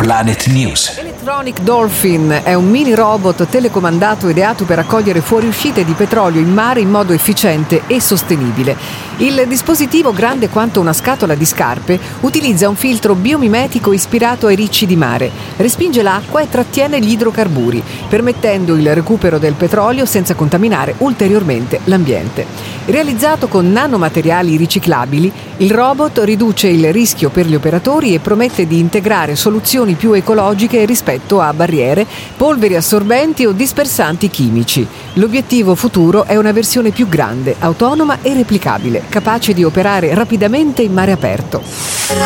Planet News. Electronic Dolphin è un mini robot telecomandato ideato per raccogliere fuoriuscite di petrolio in mare in modo efficiente e sostenibile. Il dispositivo, grande quanto una scatola di scarpe, utilizza un filtro biomimetico ispirato ai ricci di mare, respinge l'acqua e trattiene gli idrocarburi, permettendo il recupero del petrolio senza contaminare ulteriormente l'ambiente. Realizzato con nanomateriali riciclabili, il robot riduce il rischio per gli operatori e promette di integrare soluzioni più ecologiche rispetto a barriere, polveri assorbenti o dispersanti chimici. L'obiettivo futuro è una versione più grande, autonoma e replicabile, capace di operare rapidamente in mare aperto.